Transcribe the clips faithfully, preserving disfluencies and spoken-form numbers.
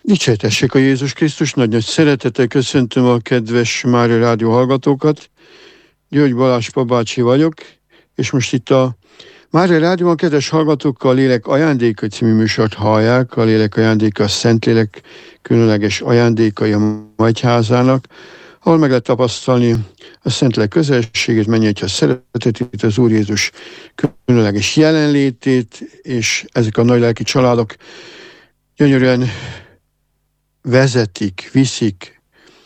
Dicsértessék a Jézus Krisztus, nagy-nagy szeretettel köszöntöm a kedves Mária Rádió hallgatókat. György Balázs Pabácsi vagyok, és most itt a Mária Rádióban kedves hallgatókkal a Lélek ajándéka című műsort hallják. A Lélek ajándéka a Szentlélek különleges ajándékai a Magyházának, ahol meg lehet tapasztalni a Szentlélek közelségét, mennyei szeretetét, az Úr Jézus különleges jelenlétét, és ezek a nagy lelki családok gyönyörűen vezetik, viszik,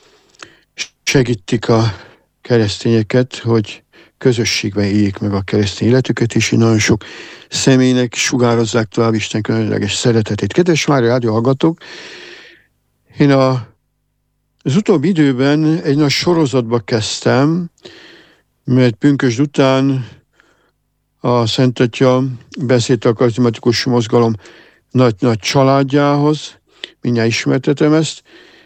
segítik a keresztényeket, hogy közösségben éljék meg a keresztény életüket, és így nagyon sok személynek sugározzák tovább Isten különleges szeretetét. Kedves Mária Rádió hallgatók, én a, az utóbbi időben egy nagy sorozatba kezdtem, mert pünkösd után a Szent Atya beszélt a karizmatikus mozgalom nagy-nagy családjához, mindjárt ismertetem ezt,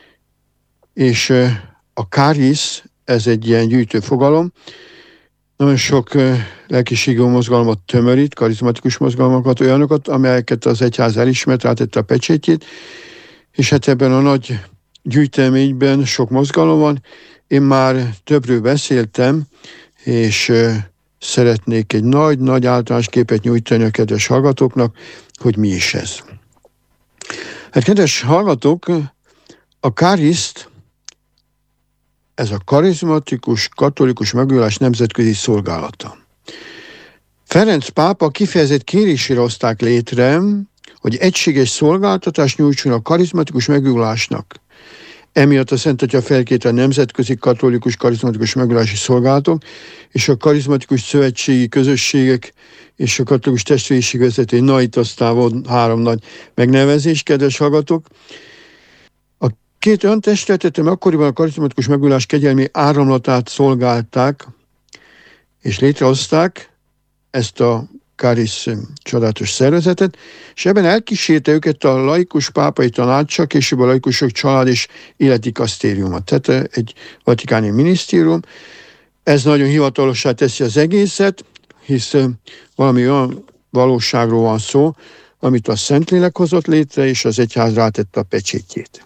és a kárisz, ez egy ilyen gyűjtő fogalom, nagyon sok lelkiségű mozgalmat tömörít, karizmatikus mozgalmakat, olyanokat, amelyeket az egyház elismert, rátette a pecsétjét, és hát ebben a nagy gyűjteményben sok mozgalom van. Én már többről beszéltem, és szeretnék egy nagy-nagy általános képet nyújtani a kedves hallgatóknak, hogy mi is ez. Hát kedves hallgatók, a káriszt, ez a karizmatikus, katolikus megújulás nemzetközi szolgálata. Ferenc pápa kifejezett kérésére hozták létre, hogy egységes szolgáltatást nyújtson a karizmatikus megújulásnak. Emiatt a Szent Atya felkérte a nemzetközi katolikus karizmatikus megújulási szolgálatok és a karizmatikus szövetségi közösségek és a katolikus testvériség vezetői naitasztán volt három nagy megnevezés, kedves hallgatók. A két olyan testületet akkoriban a karizmatikus megújulás kegyelmi áramlatát szolgálták, és létrehozták ezt a kárisz csodálatos szervezetet, és ebben elkísérte őket a laikus pápai tanácsa, később a laikusok család és életi kasztériuma, tehát egy vatikáni minisztérium. Ez nagyon hivatalossá teszi az egészet, hisz valami olyan valóságról van szó, amit a Szentlélek hozott létre, és az egyház rátette a pecsétjét.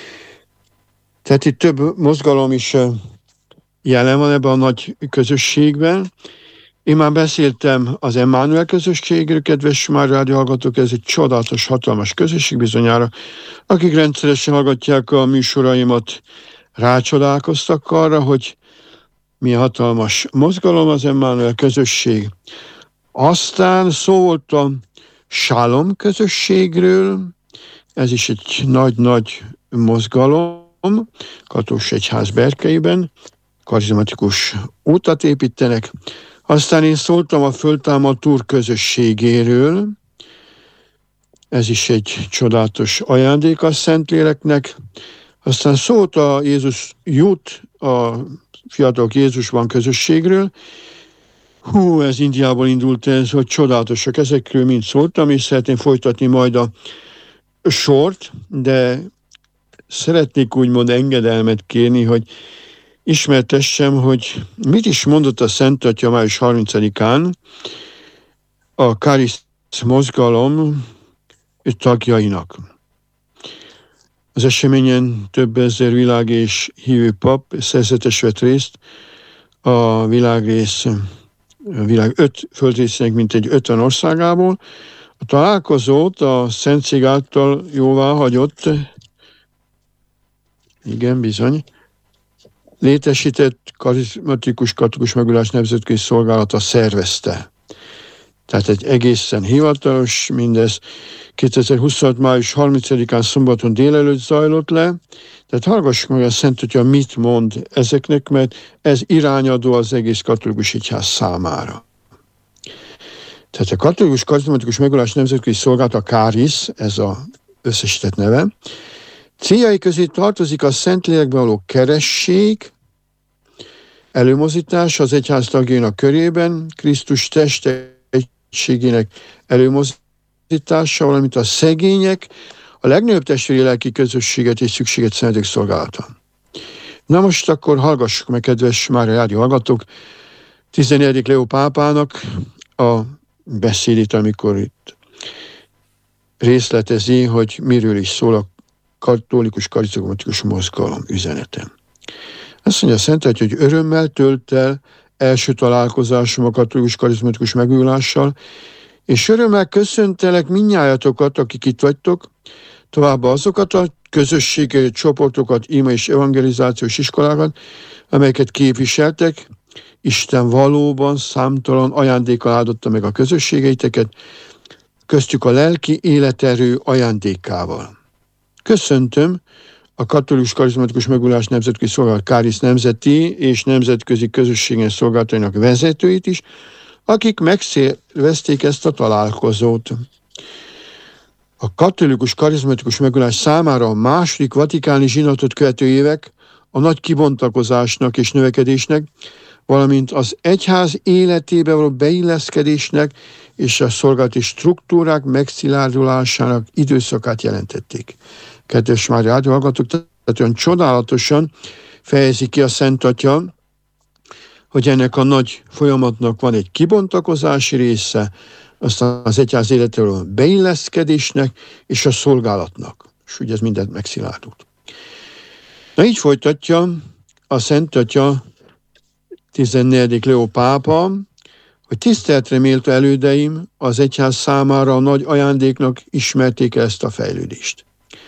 Tehát itt több mozgalom is jelen van ebben a nagy közösségben. Én már beszéltem az Emmanuel közösségről, kedves Mária Rádió hallgatók, ez egy csodálatos, hatalmas közösség bizonyára. Akik rendszeresen hallgatják a műsoraimat, rácsodálkoztak arra, hogy milyen hatalmas mozgalom az Emmanuel közösség. Aztán szó volt a Shalom közösségről, ez is egy nagy-nagy mozgalom, katolikus egyház berkeiben, karizmatikus útat építenek. Aztán én szóltam a Földtámad Túr közösségéről, ez is egy csodálatos ajándék a Szentléleknek. Aztán szólt a Jézus jut, a Fiatalok Jézusban közösségről. Hú, ez Indiából indult ez, hogy csodálatosak, ezekről mind szóltam, és szeretném folytatni majd a sort, de szeretnék úgymond engedelmet kérni, hogy ismertessem, hogy mit is mondott a Szent Atya május harmincadikán a kárisz mozgalom tagjainak. Az eseményen több ezer világ és hívő pap szerzetes vett részt a világrész, a világ öt földrészének mintegy ötven országából. A találkozót a Szentszék által jóvá hagyott, igen, bizony, létesített karizmatikus katolikus megújulás nemzetközi szolgálata szervezte. Tehát egy egészen hivatalos, mindez kétezer-huszonhat május harmincadikán szombaton délelőtt zajlott le, tehát hallgassuk meg a Szent Atya mit mond ezeknek, mert ez irányadó az egész katolikus egyház számára. Tehát a katolikus karizmatikus megújulás nemzetközi szolgálata, a kárisz, ez az összesített neve, céljai közé tartozik a Szentlélekben való keresség, előmozdítás az egyház tagjainak körében, Krisztus teste egységének előmozdítása, valamint a szegények, a legnagyobb testvéri lelki közösséget és szükséget szenvedők szolgálata. Na most akkor hallgassuk meg, kedves Mária Rádió hallgatók, tizennegyedik Leó pápának a beszédét, amikor itt részletezi, hogy miről is szól a katolikus karizmatikus mozgalom üzenete. Azt mondja a Szent Atya, hogy örömmel tölt el első találkozásom a katolikus karizmatikus megújulással, és örömmel köszöntelek mindnyájatokat, akik itt vagytok, továbbá azokat a közösségi csoportokat, ima és evangelizációs iskolákat, amelyeket képviseltek. Isten valóban számtalan ajándékkal áldotta meg a közösségeiteket, köztük a lelki életerő ajándékával. Köszöntöm a katolikus karizmatikus megújulás nemzetközi szolgálat Kárisz nemzeti és nemzetközi közösségek szolgálatainak vezetőit is, akik megszervezték ezt a találkozót. A katolikus karizmatikus megújulás számára a második vatikáni zsinatot követő évek a nagy kibontakozásnak és növekedésnek, valamint az egyház életébe való beilleszkedésnek és a szolgálati struktúrák megszilárdulásának időszakát jelentették. Kedves Mária Rádió hallgatók, tehát olyan csodálatosan fejezi ki a Szent Atya, hogy ennek a nagy folyamatnak van egy kibontakozási része, aztán az egyház életéről beilleszkedésnek és a szolgálatnak. És ugye ez mindent megszilárdult. Na így folytatja a Szent Atya tizennegyedik Leó pápa, hogy tiszteletre méltó elődeim az egyház számára a nagy ajándéknak ismerték ezt a fejlődést.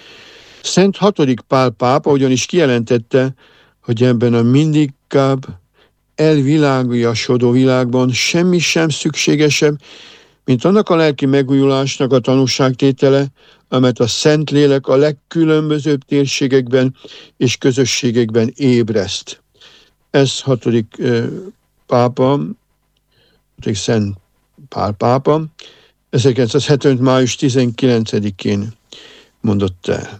Szent hatodik Pál pápa ugyanis kijelentette, hogy ebben a mindiginkább elvilágiasodó világban semmi sem szükségesebb, mint annak a lelki megújulásnak a tanúságtétele, amelyet a Szentlélek a legkülönbözőbb térségekben és közösségekben ébreszt. Ez hatodik pápa, hatodik Szent Pál pápa, ezerkilencszázhetvenöt május tizenkilencedikén mondott el.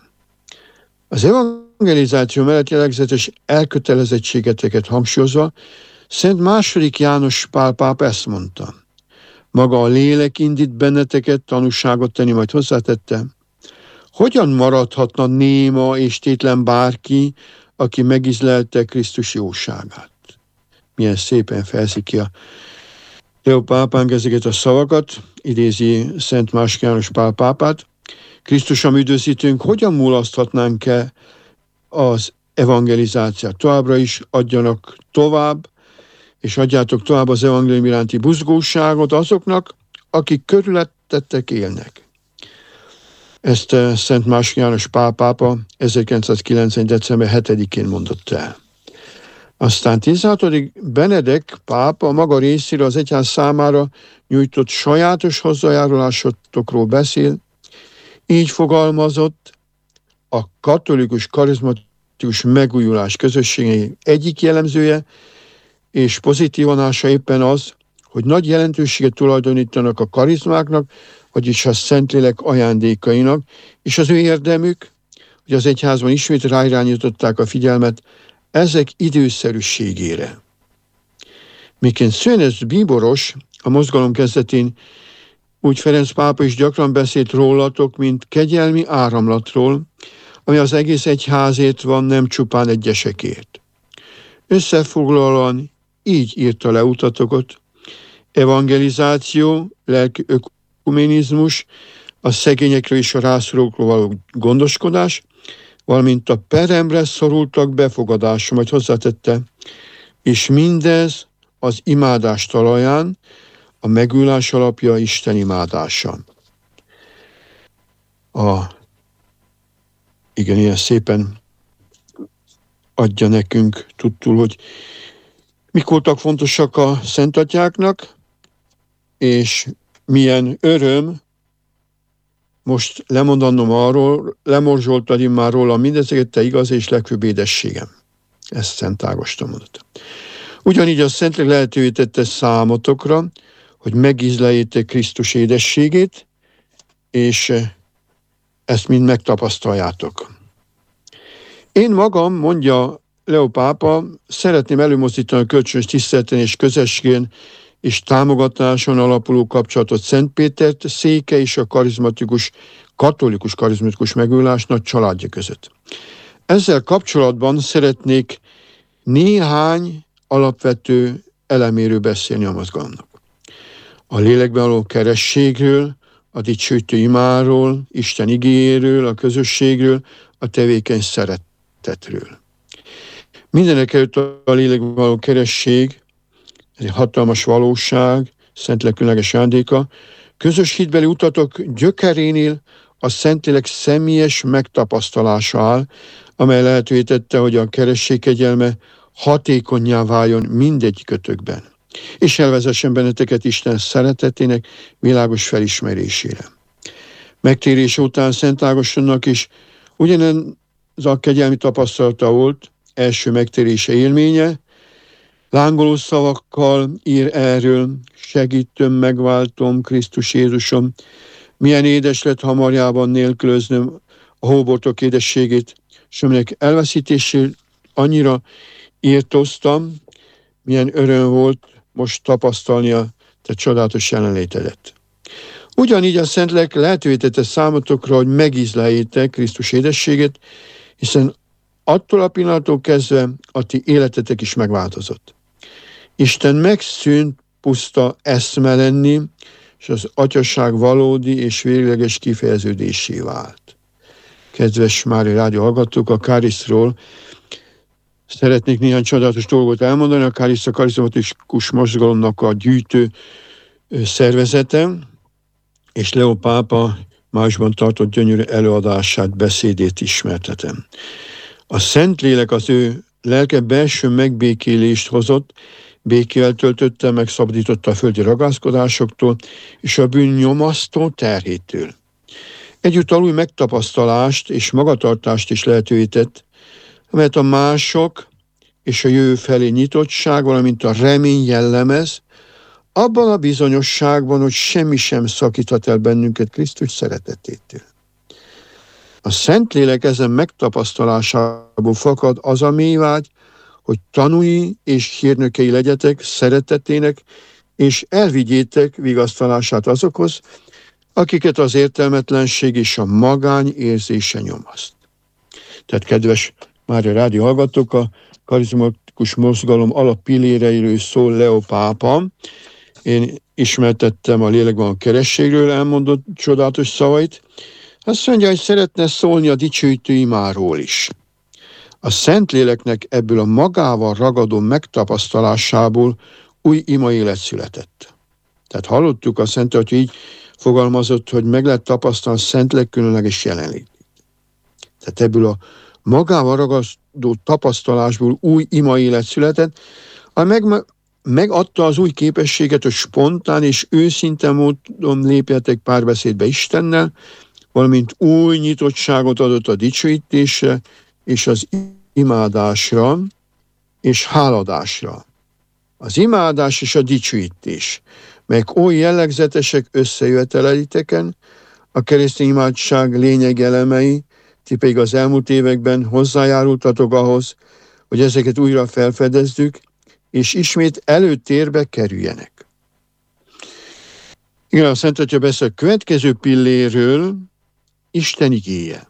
Az evangelizáció mellett jellegzetes elkötelezettségeteket hangsúlyozva, Szent második János Pál pápa ezt mondta. Maga a lélek indít benneteket tanúságot tenni, majd hozzátette. Hogyan maradhatna néma és tétlen bárki, aki megizlelte Krisztus jóságát? Milyen szépen fejezi ki a Leó pápánk ezeket a szavakat, idézi Szent második János Pál pápát. Krisztus, a mi üdvözítőnk, hogyan mulaszthatnánk-e az evangelizációt? Továbbra is adjanak tovább, és adjátok tovább az evangélium iránti buzgóságot azoknak, akik körülöttetek élnek. Ezt Szent második János Pál pápa ezerkilencszázkilencven. december hetedikén mondott el. Aztán tizenhatodik Benedek pápa maga részéről az egyház számára nyújtott sajátos hozzájárulásokról beszél, így fogalmazott: a katolikus karizmatikus megújulás közösségei egyik jellemzője és pozitív vonása éppen az, hogy nagy jelentőséget tulajdonítanak a karizmáknak, vagyis a Szentlélek ajándékainak, és az ő érdemük, hogy az egyházban ismét ráirányították a figyelmet ezek időszerűségére. Miként Szőnesz bíboros a mozgalom kezdetén, úgy Ferenc pápa is gyakran beszélt rólatok, mint kegyelmi áramlatról, ami az egész egyházért van, nem csupán egyesekért. Összefoglalóan így írta le utatokat: evangelizáció, lelki ökumenizmus, a szegényekről és a rászorulókról való gondoskodás, valamint a peremre szorultak befogadása, majd hozzátette, és mindez az imádás talaján, a megújulás alapja Isten imádása. A, igen, ilyen szépen adja nekünk tudtul, hogy mik voltak fontosak a Szent Atyáknak, és milyen öröm most lemondanom arról, lemorzsoltad immár róla mindezeket, te igaz és legfőbb édességem. Ezt Szent Ágoston mondta. Ugyanígy a Szentlélek lehetővé tette számotokra, hogy megízleljétek Krisztus édességét, és ezt mind megtapasztaljátok. Én magam, mondja Leó pápa, szeretném előmozdítani a kölcsönös tiszteleten és közösségén és támogatáson alapuló kapcsolatot Szent Pétert széke és a karizmatikus, katolikus karizmatikus megújulás nagy családja között. Ezzel kapcsolatban szeretnék néhány alapvető eleméről beszélni a mozgalomnak. A lélekben való kerességről, a dicsőítő imáról, Isten igéjéről, a közösségről, a tevékeny szeretetről. Mindenekelőtt a lélekben való keresség, ez egy hatalmas valóság, Szentlélek különleges ajándéka. Közös hitbeli utatok gyökerénél a Szentlélek személyes megtapasztalása áll, amely lehetővé tette, hogy a keresség kegyelme hatékonnyá váljon mindegyikőtökben, és elvezessen benneteket Isten szeretetének világos felismerésére. Megtérés után Szent Ágostonnak is ugyanez a kegyelmi tapasztalata volt, első megtérése élménye, lángoló szavakkal ír erről: segítöm, megváltom, Krisztus Jézusom, milyen édes lett hamarjában nélkülöznöm a hóbortok édességét, és aminek elveszítését annyira írtóztam, milyen öröm volt most tapasztalnia te csodálatos jelenlétedet. Ugyanígy a Szentlélek lehetővé tette számotokra, hogy megízleljétek Krisztus édességét, hiszen attól a pillanattól kezdve a ti életetek is megváltozott. Isten megszűnt puszta eszme lenni, és az atyaság valódi és végleges kifejeződésé vált. Kedves Mária Rádió hallgatók, a Kárisztról szeretnék néhány csodálatos dolgot elmondani. A Káriszt a karizmatikus mozgalomnak a gyűjtő szervezete, és Leó pápa májusban tartott gyönyörű előadását, beszédét ismertetem. A Szentlélek az ő lelke belső megbékélést hozott, békével töltötte, megszabadította a földi ragaszkodásoktól és a bűn nyomasztó terhétől. Egyúttal új megtapasztalást és magatartást is lehetővé tett, amelyet a mások és a jövő felé nyitottság, valamint a remény jellemez, abban a bizonyosságban, hogy semmi sem szakíthat el bennünket Krisztus szeretetétől. A Szentlélek ezen megtapasztalásából fakad az a mélyvágy, hogy tanúi és hírnökei legyetek szeretetének, és elvigyétek vigasztalását azokhoz, akiket az értelmetlenség és a magány érzése nyomaszt. Tehát, kedves Mária Rádió hallgatók, a karizmatikus mozgalom alappilléreiről szól Leó pápa. Én ismertettem a lélekben a kerességről elmondott csodálatos szavait. Azt mondja, hogy szeretne szólni a dicsőítő imáról is. A Szentléleknek ebből a magával ragadó megtapasztalásából új ima élet született. Tehát hallottuk a Szent Atya így fogalmazott, hogy meg lehet tapasztalni a Szentlélek különleges jelenlétét. Tehát ebből a magával ragadó tapasztalásból új ima élet született, ami meg, megadta az új képességet, hogy spontán és őszinte módon lépjetek párbeszédbe Istennel, valamint új nyitottságot adott a dicsőítésre és az imádásra és háladásra. Az imádás és a dicsőítés, melyek oly jellegzetesek összejöveteleiteken, a keresztény imádság lényeg elemei, ti pedig az elmúlt években hozzájárultatok ahhoz, hogy ezeket újra felfedezzük, és ismét előtérbe kerüljenek. Igen, a Szent Atya beszél a következő pilléről, Isten igéje.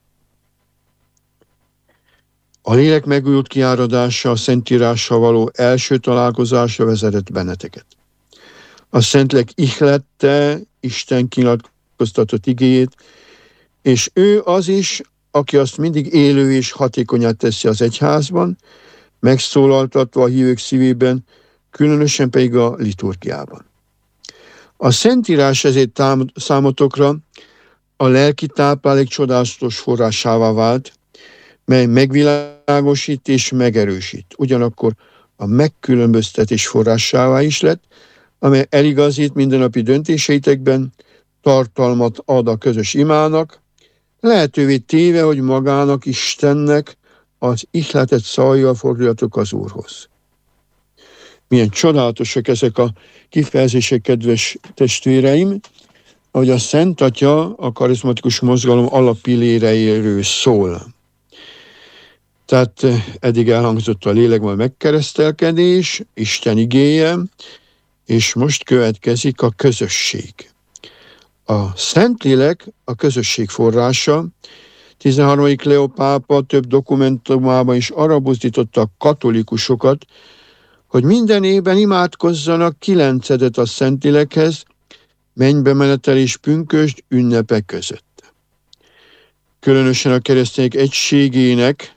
A lélek megújult kiáradása, a Szentírással való első találkozásra vezetett benneteket. A Szentlélek ihlette Isten kinyilatkoztatott igéjét, és ő az is, aki azt mindig élő és hatékonyát teszi az egyházban, megszólaltatva a hívők szívében, különösen pedig a liturgiában. A Szentírás ezért tám- számotokra a lelki táplálék csodálatos forrásává vált, mely megvilágosít és megerősít. Ugyanakkor a megkülönböztetés forrásává is lett, amely eligazít mindennapi döntéseitekben, tartalmat ad a közös imának, lehetővé téve, hogy magának, Istennek az ihletet szavaival forduljatok az Úrhoz. Milyen csodálatosak ezek a kifejezések, kedves testvéreim, ahogy a Szent Atya a karizmatikus mozgalom alappilléreiről szól. Tehát eddig elhangzott a lélekben megkeresztelkedés, Isten igéje, és most következik a közösség. A Szentlélek a közösség forrása. tizenharmadik Leó pápa több dokumentumában is arra buzdította a katolikusokat, hogy minden évben imádkozzanak kilencedet a Szentlélekhez, mennybe menetel és pünkösd ünnepek között. különösen a keresztények egységének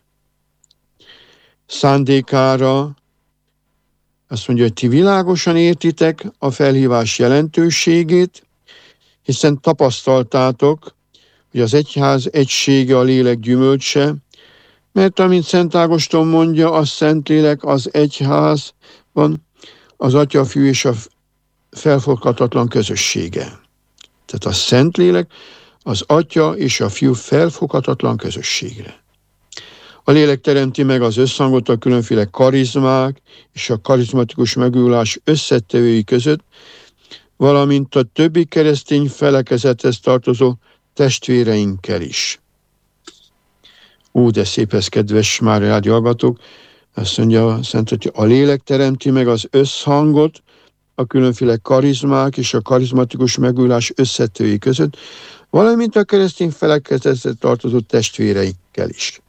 szándékára azt mondja, hogy ti világosan értitek a felhívás jelentőségét, hiszen tapasztaltátok, hogy az egyház egysége a lélek gyümölcse, mert amint Szent Ágoston mondja, a Szentlélek az egyházban az Atya, Fiú és a felfoghatatlan közössége. Tehát a Szentlélek az Atya és a Fiú felfoghatatlan közösségre. A lélek teremti meg az összhangot a különféle karizmák és a karizmatikus megújulás összetevői között, valamint a többi keresztény felekezethez tartozó testvéreinkkel is. Ó, de szép ez, kedves már rádió hallgatók! Azt mondja a Szent Atya, a lélek teremti meg az összhangot a különféle karizmák és a karizmatikus megújulás összetevői között, valamint a keresztény felekezethez tartozó testvéreikkel is.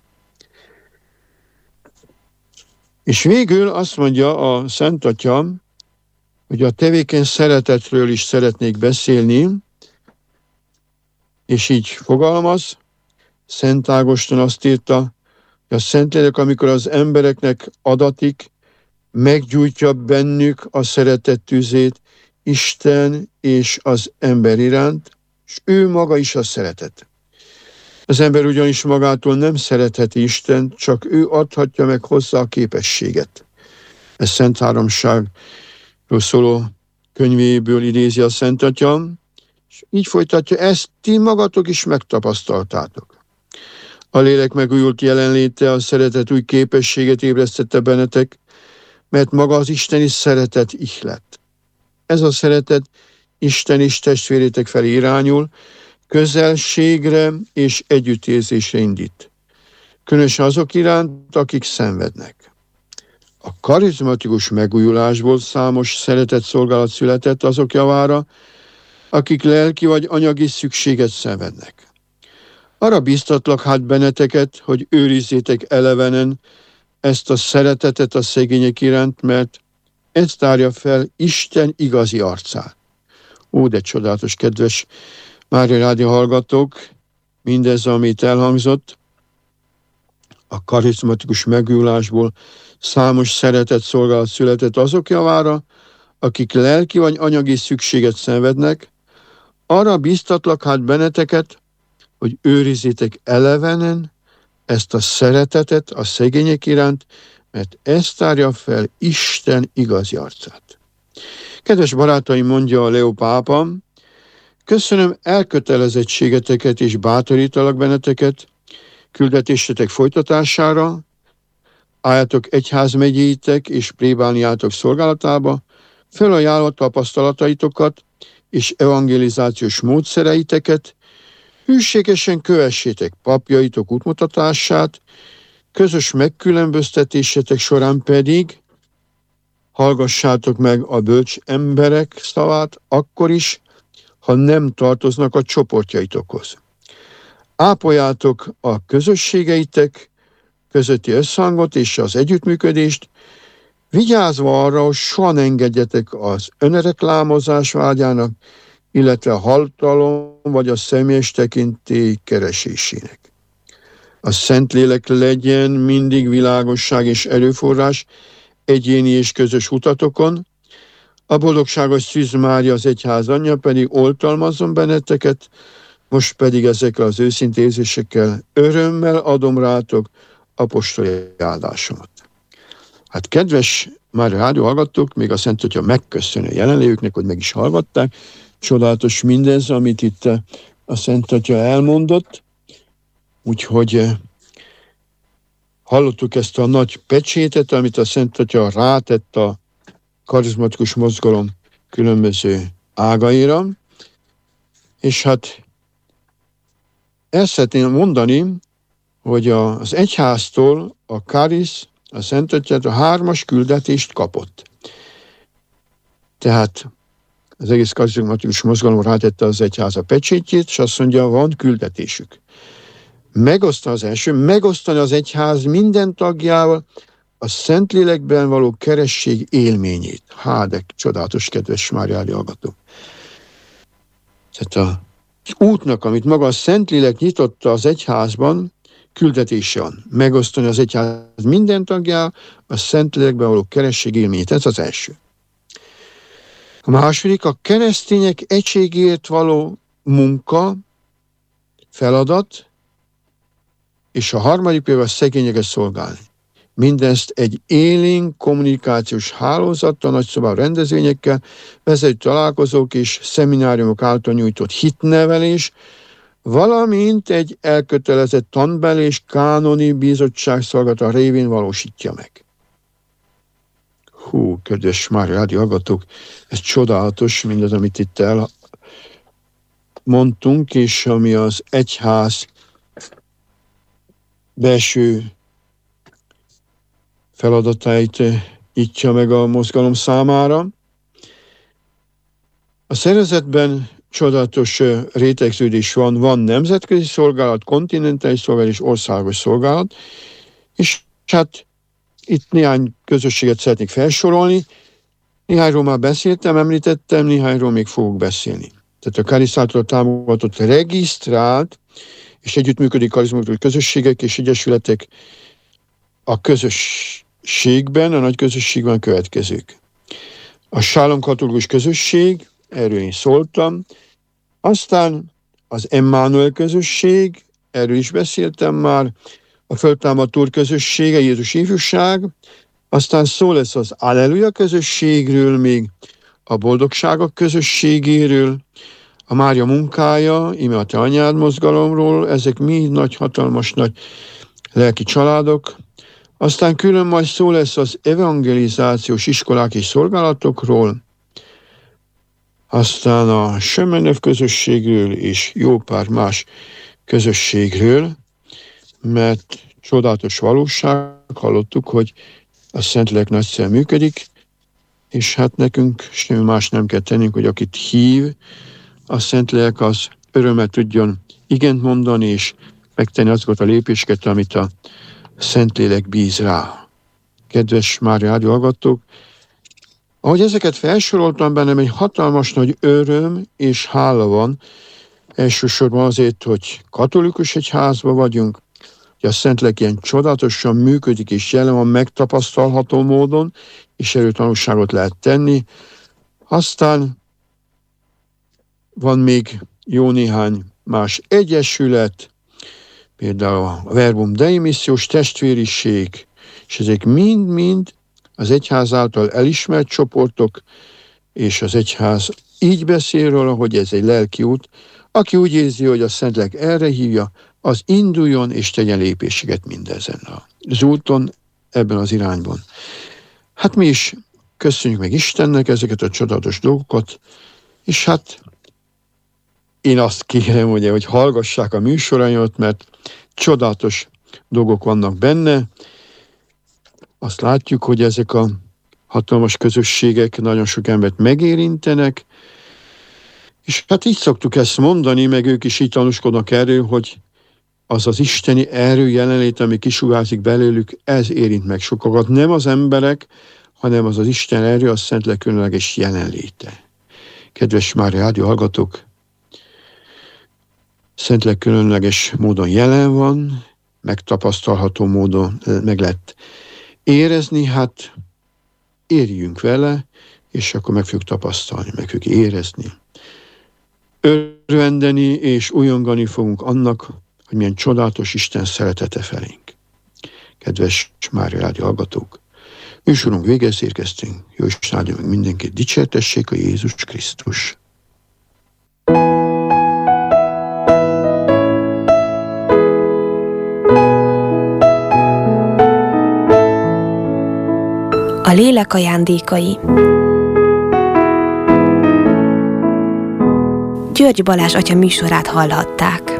És végül azt mondja a Szent Atya, hogy a tevékeny szeretetről is szeretnék beszélni, és így fogalmaz. Szent Ágoston azt írta, hogy a Szentlélek, amikor az embereknek adatik, meggyújtja bennük a szeretet tüzét Isten és az ember iránt, és ő maga is a szeretet. Az ember ugyanis magától nem szeretheti Istent, csak ő adhatja meg hozzá a képességet. Ez Szent Háromságról szóló könyvéből idézi a Szent Atya, és így folytatja, ezt ti magatok is megtapasztaltátok. A lélek megújult jelenléte, a szeretet új képességet ébresztette bennetek, mert maga az isteni szeretet ihlet. Ez a szeretet Isten és testvérétek felé irányul, közelségre és együttérzésre indít. Különösen azok iránt, akik szenvednek. A karizmatikus megújulásból számos szeretett szolgálat született azok javára, akik lelki vagy anyagi szükséget szenvednek. Arra biztatlak hát benneteket, hogy őrizzétek elevenen ezt a szeretetet a szegények iránt, mert ez tárja fel Isten igazi arcát. Ó, de csodálatos, kedves Mária Rádió hallgatók, mindez, amit elhangzott, a karizmatikus megújulásból számos szeretett szolgálat született azok javára, akik lelki vagy anyagi szükséget szenvednek. Arra biztatlak hát benneteket, hogy őrizzétek elevenen ezt a szeretetet a szegények iránt, mert ez tárja fel Isten igazi arcát. Kedves barátaim, mondja a Leó pápa, köszönöm elkötelezettségeteket és bátorítalak benneteket küldetésetek folytatására, álljatok egyházmegyéitek és plébániátok szolgálatába, felajánlott tapasztalataitokat és evangelizációs módszereiteket, hűségesen kövessétek papjaitok útmutatását, közös megkülönböztetésetek során pedig hallgassátok meg a bölcs emberek szavát, akkor is, ha nem tartoznak a csoportjaitokhoz. Ápoljátok a közösségeitek közötti összhangot és az együttműködést, vigyázva arra, hogy soha ne engedjetek az önreklámozás vágyának, illetve a haltalom vagy a személyes tekintély keresésének. A Szentlélek legyen mindig világosság és erőforrás egyéni és közös utatokon, a boldogságos Szűz Mária, az egyház anyja pedig oltalmazzon benneteket, most pedig ezekkel az őszinte érzésekkel örömmel adom rátok apostoli áldásomat. Hát kedves már rádió hallgattók, még a Szent Atya megköszönő jelenlévőknek, hogy meg is hallgatták. Csodálatos mindez, amit itt a Szent Atya elmondott. Úgyhogy hallottuk ezt a nagy pecsétet, amit a Szent Atya rátett a karizmatikus mozgalom különböző ágaira. És hát ezt szeretném mondani, hogy az egyháztól a Karisz, a Szent Atyát a hármas küldetést kapott. Tehát az egész karizmatikus mozgalom rátette az egyház a pecsétjét, és azt mondja, van küldetésük. Megosztani az első, megosztani az egyház minden tagjával a Szentlélekben való keresség élményét. Há, de csodálatos, kedves Mária hallgató. Tehát a útnak, amit maga a Szentlélek nyitotta az egyházban, küldetése van. Megosztani az egyház minden tagjá a Szentlélekben való keresztség élményét. Ez az első. A második, a keresztények egységért való munka, feladat, és a harmadik például a szegényeket szolgálni. Mindezt egy élénk kommunikációs hálózattal, nagyszobás rendezvényekkel, vezető találkozók és szemináriumok által nyújtott hitnevelés, valamint egy elkötelezett tanbeli és kánoni bizottság szolgálata révén valósítja meg. Hú, kedves Mária rádió hallgatók, ez csodálatos, mindaz, amit itt elmondtunk, és ami az egyház belső feladatait nyitja meg a mozgalom számára. A szervezetben csodálatos rétegződés van, van nemzetközi szolgálat, kontinentális szolgálat és országos szolgálat, és hát itt néhány közösséget szeretnék felsorolni. Néhányról már beszéltem, említettem, néhányról még fogok beszélni. Tehát a Caritas által támogatott regisztrált és együttműködő karizmatikus közösségek és egyesületek a közösségben, a nagy közösségben a következők. A Sálom katolikus közösség, erről én szóltam, aztán az Emmanuel közösség, erről is beszéltem már, a Föltámadt Úr közössége, Jézus ifjúság, aztán szó lesz az Alleluja közösségről, még a Boldogságok közösségéről, a Mária munkája, íme a te anyád mozgalomról, ezek mind nagy, hatalmas, nagy lelki családok. Aztán külön majd szó lesz az evangelizációs iskolák és szolgálatokról, aztán a Semenov közösségről és jó pár más közösségről, mert csodálatos valóság, hallottuk, hogy a Szentlélek nagyszerűen működik, és hát nekünk semmi más nem kell tennünk, hogy akit hív, a Szentlélek az örömmel tudjon igent mondani, és megtenni azokat a lépéseket, amit a Szentlélek bíz rá. Kedves Mária rádió hallgatók, ahogy ezeket felsoroltam, bennem egy hatalmas nagy öröm és hála van, elsősorban azért, hogy katolikus egyházban vagyunk, hogy a Szentlélek ilyen csodálatosan működik és jelen van megtapasztalható módon, és erről tanulságot lehet tenni. Aztán van még jó néhány más egyesület, például a Verbum Dei missziós testvériség, és ezek mind-mind az egyház által elismert csoportok, és az egyház így beszél róla, hogy ez egy lelki út. Aki úgy érzi, hogy a Szentlélek erre hívja, az induljon és tegyen lépéseket mindezen az úton, ebben az irányban. Hát mi is köszönjük meg Istennek ezeket a csodálatos dolgokat, és hát én azt kérem, ugye, hogy hallgassák a műsoraimat, mert csodálatos dolgok vannak benne. Azt látjuk, hogy ezek a hatalmas közösségek nagyon sok embert megérintenek, és hát így szoktuk ezt mondani, meg ők is így tanúskodnak erről, hogy az az isteni erő jelenlét, ami kisugárzik belőlük, ez érint meg sokakat. Nem az emberek, hanem az az Isten erő, a Szentlélek különleges jelenléte. Kedves Mária rádió hallgatók, Szentlélek különleges módon jelen van, megtapasztalható módon meg lehet érezni, hát érjünk vele, és akkor meg fogjuk tapasztalni, meg fogjuk érezni. Örvendeni és újongani fogunk annak, hogy milyen csodálatos Isten szeretete felénk. Kedves Mária rádió hallgatók, műsorunk végéhez érkeztünk. Jó Isten áldja meg mindenkit, dicsértessék a Jézus Krisztus. A lélek ajándékai. György Balázs atya műsorát hallhatták.